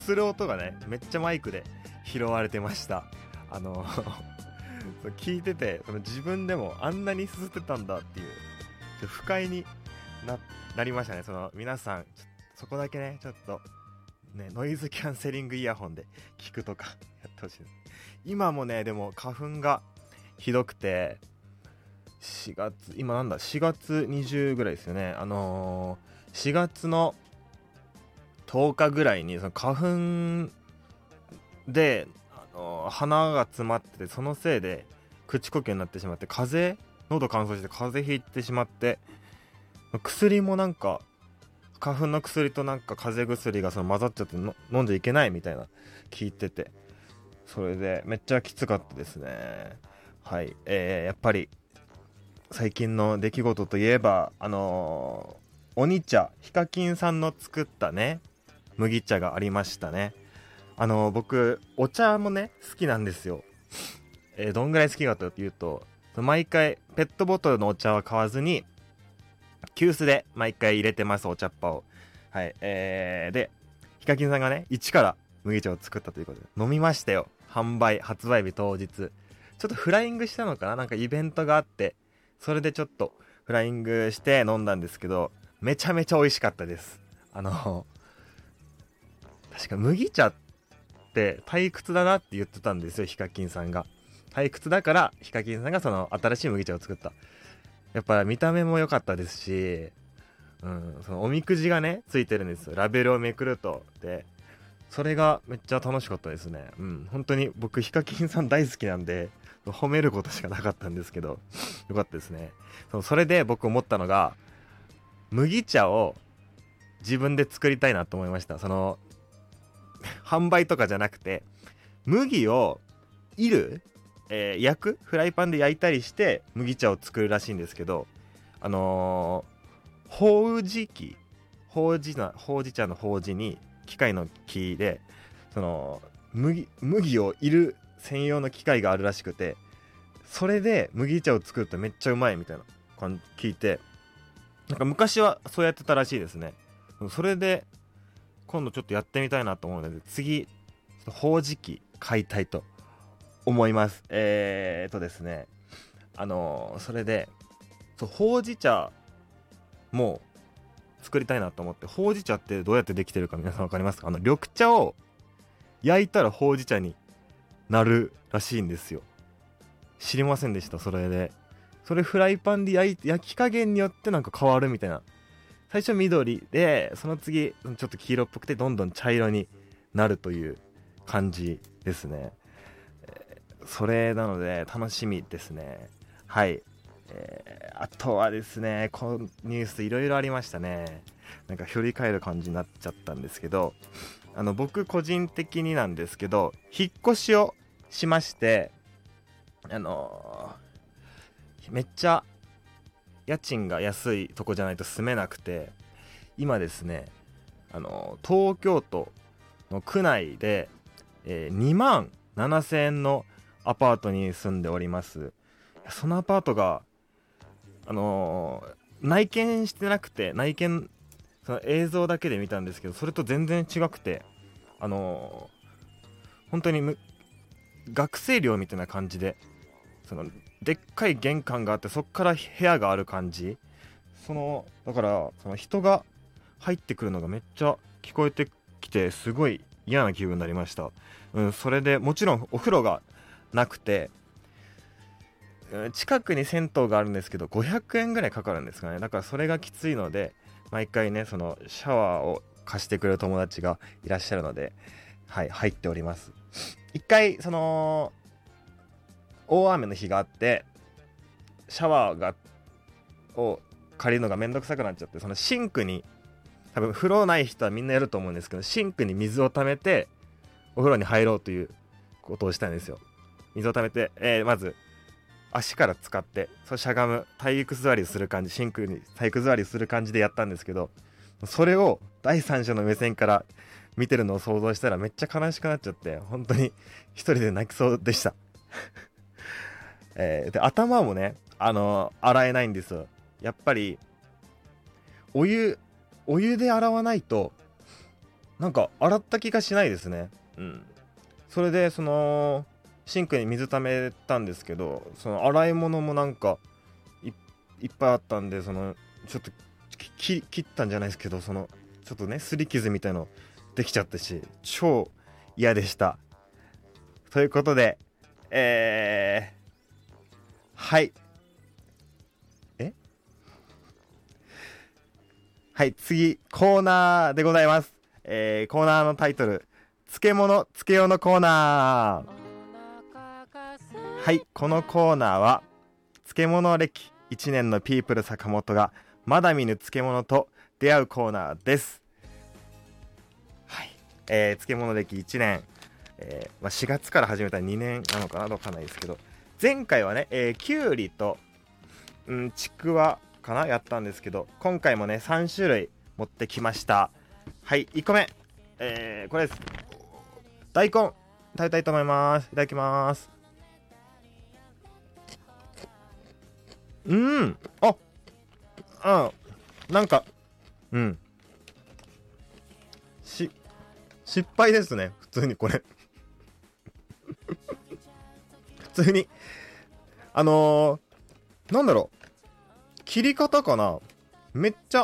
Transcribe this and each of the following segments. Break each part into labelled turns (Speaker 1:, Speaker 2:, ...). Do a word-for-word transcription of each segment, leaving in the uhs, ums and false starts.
Speaker 1: する音がねめっちゃマイクで拾われてました。あの聞いててその自分でもあんなにすすってたんだっていう不快に な, なりましたね。その皆さんちょそこだけねちょっとねノイズキャンセリングイヤホンで聞くとかやってほしい。今もねでも花粉がひどくてしがつ今なんだしがつにじゅうぐらいですよね。あのー、しがつのとおかぐらいにその花粉で、あのー、鼻が詰まっててそのせいで口呼吸になってしまって風邪喉乾燥して風邪ひいてしまって薬もなんか花粉の薬となんか風邪薬がその混ざっちゃっての飲んじゃいけないみたいな聞いててそれでめっちゃきつかったですね。はい、えー、やっぱり最近の出来事といえばあのー、鬼茶ヒカキンさんの作ったね麦茶がありましたね。あのー、僕お茶もね好きなんですよ。えー、どんぐらい好きかというと毎回ペットボトルのお茶は買わずに急須で毎回入れてます、お茶っ葉を。はい、えー、でヒカキンさんがね一から麦茶を作ったということで飲みましたよ。販売発売日当日ちょっとフライングしたのかな、なんかイベントがあってそれでちょっとフライングして飲んだんですけどめちゃめちゃ美味しかったです。あの確か麦茶って退屈だなって言ってたんですよ、ヒカキンさんが。退屈だからヒカキンさんがその新しい麦茶を作った。やっぱ見た目も良かったですし、うん、そのおみくじがねついてるんですよ、ラベルをめくると。でそれがめっちゃ楽しかったですね。うん、本当に僕ヒカキンさん大好きなんで褒めることしかなかったんですけどよかったですね。そのそれで僕思ったのが麦茶を自分で作りたいなと思いました。その販売とかじゃなくて麦をいる、えー、焼くフライパンで焼いたりして麦茶を作るらしいんですけど、あのー、ほうじ器ほうじなほうじ茶のほうじに機械の木でその 麦, 麦をいる専用の機械があるらしくてそれで麦茶を作るとめっちゃうまいみたいな感じ聞いて、なんか昔はそうやってたらしいですね。それで今度ちょっとやってみたいなと思うので次ほうじ器買いたいと思います。えーとですねあのー、それでそうほうじ茶も作りたいなと思って。ほうじ茶ってどうやってできてるか皆さん分かりますか？あの緑茶を焼いたらほうじ茶になるらしいんですよ。知りませんでした。それでそれフライパンで焼い焼き加減によってなんか変わるみたいな。最初緑でその次ちょっと黄色っぽくてどんどん茶色になるという感じですね。えー、それなので楽しみですね。はい、えー、あとはですねこのニュースいろいろありましたね。なんか振り返る感じになっちゃったんですけど、あの僕個人的になんですけど引っ越しをしまして、あのー、めっちゃ家賃が安いとこじゃないと住めなくて今ですね、あのー、東京都の区内で、えー、にまんななせんえんのアパートに住んでおります。そのアパートがあのー、内見してなくて内見その映像だけで見たんですけどそれと全然違くて、あのー、本当に学生寮みたいな感じでそのでっかい玄関があってそっから部屋がある感じ。そのだからその人が入ってくるのがめっちゃ聞こえてきてすごい嫌な気分になりました。うん、それでもちろんお風呂がなくて近くに銭湯があるんですけどごひゃくえんぐらいかかるんですかね。だからそれがきついので毎回ねそのシャワーを貸してくれる友達がいらっしゃるので、はい、入っております。一回その大雨の日があってシャワーがを借りるのがめんどくさくなっちゃってそのシンクに多分風呂ない人はみんなやると思うんですけどシンクに水を溜めてお風呂に入ろうということをしたんですよ。水を溜めて、えー、まず足から使ってそしゃがむ体育座りする感じシンクに体育座りする感じでやったんですけどそれを第三者の目線から見てるのを想像したらめっちゃ悲しくなっちゃって本当に一人で泣きそうでしたえー、で頭もねあのー、洗えないんですよ。やっぱりお湯お湯で洗わないとなんか洗った気がしないですね。うん。それでそのシンクに水溜めたんですけど、その洗い物もなんか い, いっぱいあったんで、そのちょっとき切ったんじゃないですけど、そのちょっとね擦り傷みたいのできちゃったし、超嫌でした。ということで、えー、はいえはい次コーナーでございます。えー、コーナーのタイトル、漬物漬けようのコーナー。はい、このコーナーは漬物歴いちねんのピープル坂本がまだ見ぬ漬物と出会うコーナーです。はい、えー、漬物歴いちねん、えーまあ、しがつから始めたにねんなのかな、わかんないですけど、前回はね、えー、きゅうりと、うん、ちくわかなやったんですけど、今回もねさんしゅるい持ってきました。はい、いっこめ、えー、これです。大根食べたいと思います。いただきます。うーん、ああなんかうんし失敗ですね、普通にこれ普通にあのー、なんだろう、切り方かな、めっちゃ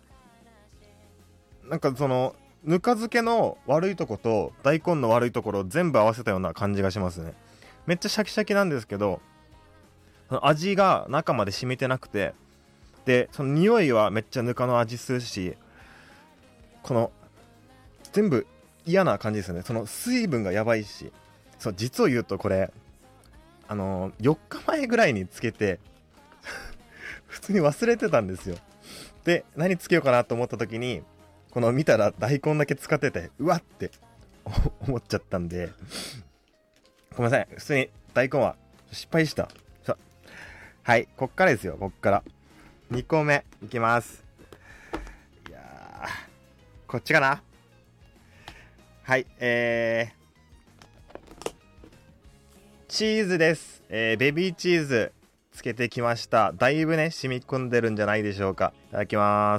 Speaker 1: なんかそのぬか漬けの悪いとこと大根の悪いところを全部合わせたような感じがしますね。めっちゃシャキシャキなんですけど、味が中まで染みてなくて、でその匂いはめっちゃぬかの味するし、この全部嫌な感じですよね。その水分がやばいし、そう実を言うとこれあのー、よっかまえぐらいにつけて普通に忘れてたんですよ。で何つけようかなと思った時に、この見たら大根だけ使ってて、うわって思っちゃったんで、ごめんなさい、普通に大根は失敗した。はい、こっからですよ、こっからにこめいきます。いやー、こっちかな。はい、えー、チーズです。えー、ベビーチーズつけてきました。だいぶね染み込んでるんじゃないでしょうか。いただきます。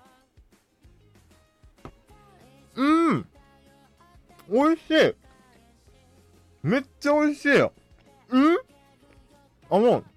Speaker 1: うん、おいしい、めっちゃおいしいよ。うんあもう、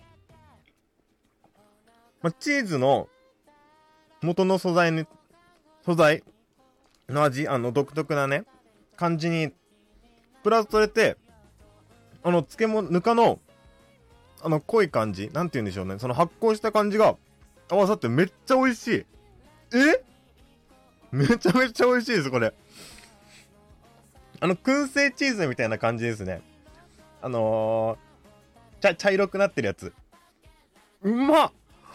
Speaker 1: ま、チーズの元の素材に素材の味、あの独特なね感じにプラスされて、あの漬物ぬかのあの濃い感じ、なんて言うんでしょうね、その発酵した感じが合わさってめっちゃ美味しい。えめちゃめちゃ美味しいですこれ。あの燻製チーズみたいな感じですね。あのー、茶茶色くなってるやつ、うまっ。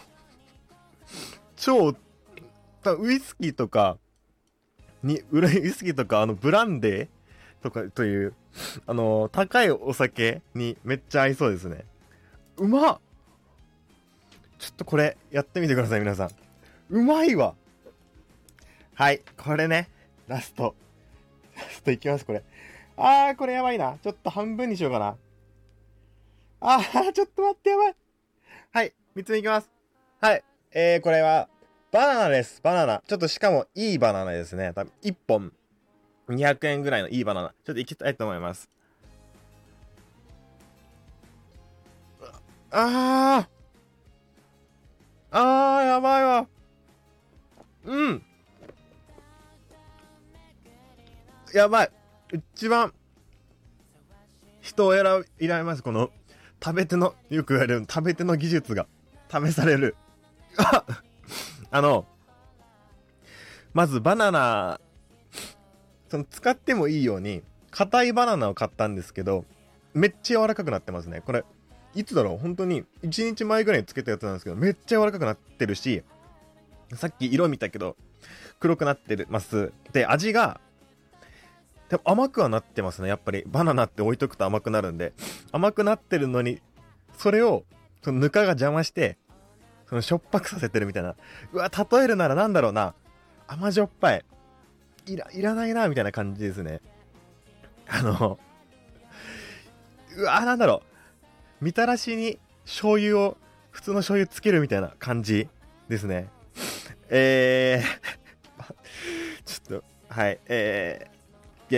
Speaker 1: 超ウイスキーとかにウイスキーとかあのブランデーとかというあのー、高いお酒にめっちゃ合いそうですね。うまっ。ちょっとこれやってみてください皆さん、うまいわ。はい、これね、ラストラストいきます。これあーこれやばいな、ちょっと半分にしようかな。あーちょっと待って、やばい。はい、みっつめいきます。はい、えー、これはバナナです。バナナ、ちょっとしかもいいバナナですね。多分いっぽんにひゃくえんぐらいのいいバナナ、ちょっといきたいと思います。あーあーやばいわ。うんやばい。一番人を選びられます、この食べ手の、よく言われる食べ手の技術が試される。ああのまずバナナ、その使ってもいいように硬いバナナを買ったんですけど、めっちゃ柔らかくなってますね。これいつだろう、本当にいちにちまえぐらいにつけたやつなんですけど、めっちゃ柔らかくなってるし、さっき色見たけど黒くなってます。で味がでも甘くはなってますね。やっぱりバナナって置いとくと甘くなるんで、甘くなってるのにそれをそのぬかが邪魔してそのしょっぱくさせてるみたいな。うわ、例えるならなんだろうな、甘じょっぱい、いらいらないなみたいな感じですね。あのうわ、なんだろう、みたらしに醤油を普通の醤油つけるみたいな感じですね。えーちょっとはい、えー